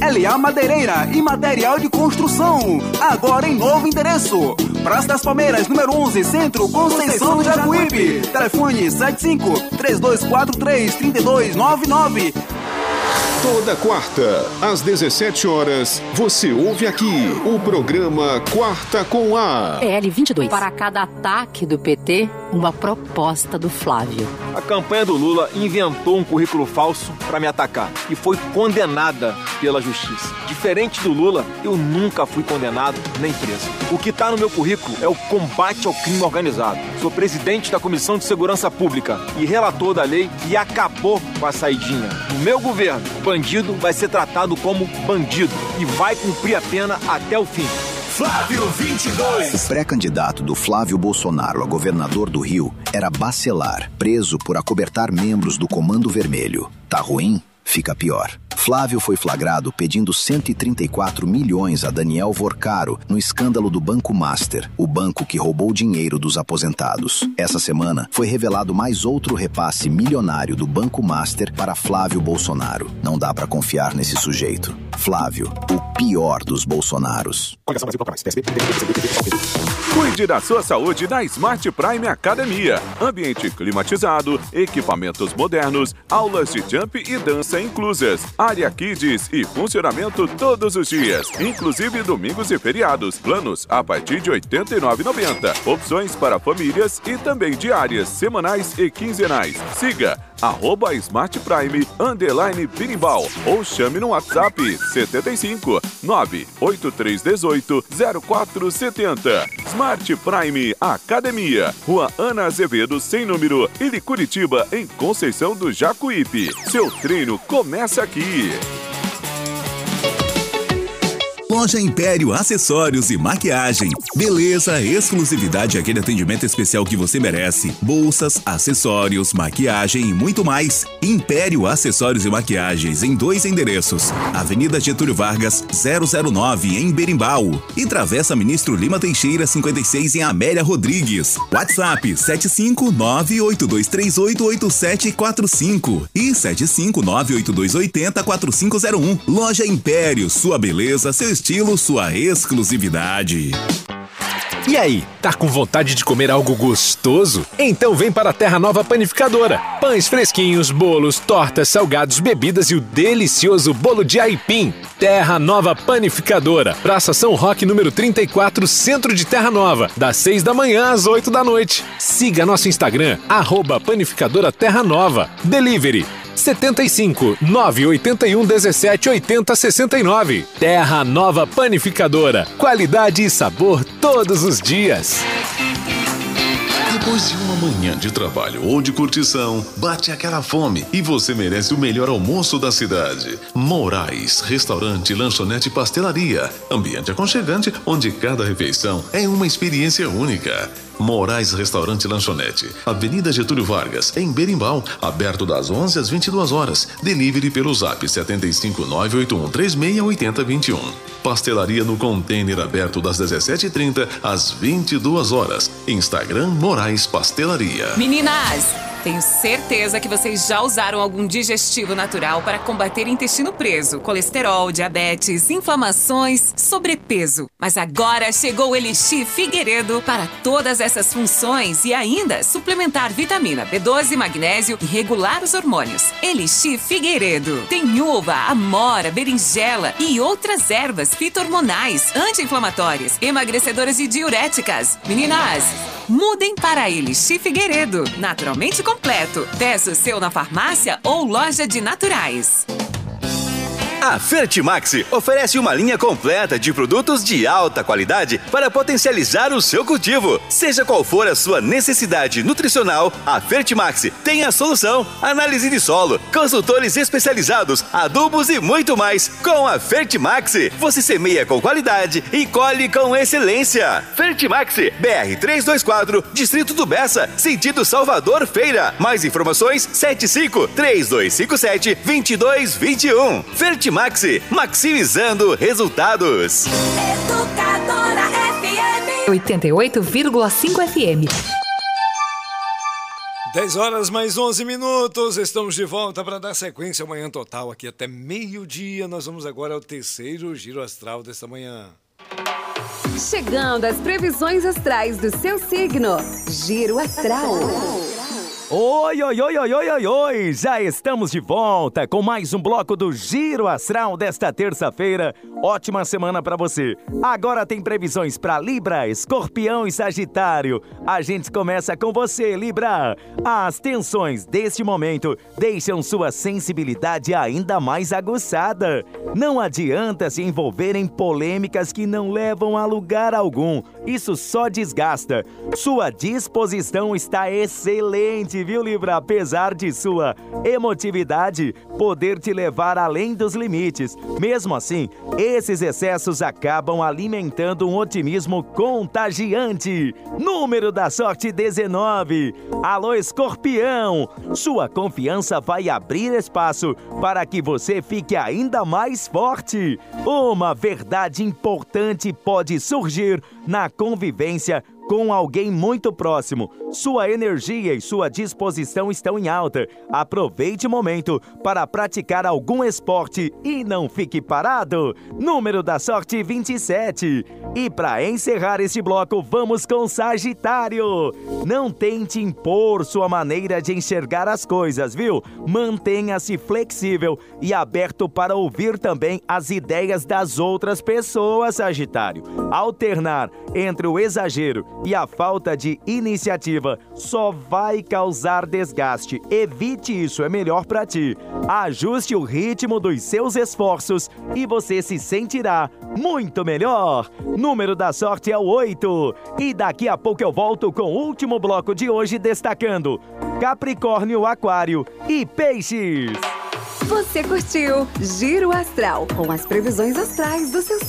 LA Madeireira e Material de Construção. Agora em novo endereço. Praça das Palmeiras, número 11, Centro, Conceição do Jacuípe. Telefone 75-3243-3299. Toda quarta, às 17 horas, você ouve aqui o programa Quarta com A. PL22. Para cada ataque do PT, uma proposta do Flávio. A campanha do Lula inventou um currículo falso para me atacar e foi condenada pela justiça. Diferente do Lula, eu nunca fui condenado nem preso. O que está no meu currículo é o combate ao crime organizado. Sou presidente da Comissão de Segurança Pública e relator da lei que acabou com a saidinha. No meu governo, bandido vai ser tratado como bandido e vai cumprir a pena até o fim. Flávio 22. O pré-candidato do Flávio Bolsonaro a governador do Rio era Bacelar, preso por acobertar membros do Comando Vermelho. Tá ruim? Fica pior. Flávio foi flagrado pedindo 134 milhões a Daniel Vorcaro no escândalo do Banco Master, o banco que roubou dinheiro dos aposentados. Essa semana foi revelado mais outro repasse milionário do Banco Master para Flávio Bolsonaro. Não dá pra confiar nesse sujeito. Flávio, o pior dos Bolsonaros. Cuide da sua saúde na Smart Prime Academia. Ambiente climatizado, equipamentos modernos, aulas de jump e dança inclusas. Área Kids e funcionamento todos os dias, inclusive domingos e feriados. Planos a partir de R$ 89,90. Opções para famílias e também diárias, semanais e quinzenais. Siga @SmartPrime_Birimbau ou chame no WhatsApp 75 98318 0470. Smart Prime Academia, Rua Ana Azevedo, sem número, Ilha Curitiba, em Conceição do Jacuípe. Seu treino começa aqui. Loja Império Acessórios e Maquiagem. Beleza, exclusividade e aquele atendimento especial que você merece. Bolsas, acessórios, maquiagem e muito mais. Império Acessórios e Maquiagens em 2 endereços. Avenida Getúlio Vargas, 009, em Berimbau. E Travessa Ministro Lima Teixeira, 56, em Amélia Rodrigues. WhatsApp 75982388745 e 75982804501. Loja Império, sua beleza, seu estilo, sua exclusividade. E aí, tá com vontade de comer algo gostoso? Então vem para a Terra Nova Panificadora. Pães fresquinhos, bolos, tortas, salgados, bebidas e o delicioso bolo de aipim. Terra Nova Panificadora. Praça São Roque, número 34, Centro de Terra Nova. Das 6 da manhã às 8 da noite. Siga nosso Instagram, @Panificadora Terra Nova. Delivery 75 981 17 80 69. Terra Nova Panificadora. Qualidade e sabor todos os dias. Depois de uma manhã de trabalho ou de curtição, bate aquela fome e você merece o melhor almoço da cidade. Moraes, restaurante, lanchonete e pastelaria. Ambiente aconchegante onde cada refeição é uma experiência única. Moraes Restaurante e Lanchonete, Avenida Getúlio Vargas, em Berimbau, aberto das 11 às 22 horas. Delivery pelo Zap 75981368021. Pastelaria no container aberto das 17h30 às 22 horas. Instagram Moraes Pastelaria. Meninas, tenho certeza que vocês já usaram algum digestivo natural para combater intestino preso, colesterol, diabetes, inflamações, sobrepeso. Mas agora chegou o Elixir Figueiredo para todas essas funções e ainda suplementar vitamina B12, magnésio e regular os hormônios. Elixir Figueiredo tem uva, amora, berinjela e outras ervas fito-hormonais, anti-inflamatórias, emagrecedoras e diuréticas. Meninas, mudem para Elixir Figueiredo, naturalmente completo. Peça o seu na farmácia ou loja de naturais. A Fertimax oferece uma linha completa de produtos de alta qualidade para potencializar o seu cultivo. Seja qual for a sua necessidade nutricional, a Fertimax tem a solução. Análise de solo, consultores especializados, adubos e muito mais. Com a Fertimax, você semeia com qualidade e colhe com excelência. Fertimax, BR 324, Distrito do Bessa, sentido Salvador Feira. Mais informações, 75-3257-2221. Fertimax, maximizando resultados. Educadora FM 88,5 FM. 10 horas mais 11 minutos, estamos de volta para dar sequência ao Manhã Total aqui até meio-dia. Nós vamos agora ao terceiro Giro Astral desta manhã. Chegando às previsões astrais do seu signo, Giro Astral. Oi, oi, oi, oi, oi, oi, oi! Já estamos de volta com mais um bloco do Giro Astral desta terça-feira. Ótima semana para você. Agora tem previsões para Libra, Escorpião e Sagitário. A gente começa com você, Libra. As tensões deste momento deixam sua sensibilidade ainda mais aguçada. Não adianta se envolver em polêmicas que não levam a lugar algum. Isso só desgasta. Sua disposição está excelente, viu, Libra? Apesar de sua emotividade poder te levar além dos limites. Mesmo assim, esses excessos acabam alimentando um otimismo contagiante. Número da sorte 19. Alô, Escorpião! Sua confiança vai abrir espaço para que você fique ainda mais forte. Uma verdade importante pode surgir na convivência com alguém muito próximo. Sua energia e sua disposição estão em alta. Aproveite o momento para praticar algum esporte e não fique parado. Número da sorte 27. E para encerrar este bloco, vamos com Sagitário. Não tente impor sua maneira de enxergar as coisas, viu? Mantenha-se flexível e aberto para ouvir também as ideias das outras pessoas, Sagitário. Alternar entre o exagero e a falta de iniciativa só vai causar desgaste. Evite isso, é melhor para ti. Ajuste o ritmo dos seus esforços e você se sentirá muito melhor. Número da sorte é o 8. E daqui a pouco eu volto com o último bloco de hoje destacando Capricórnio, Aquário e Peixes. Você curtiu Giro Astral com as previsões astrais do seu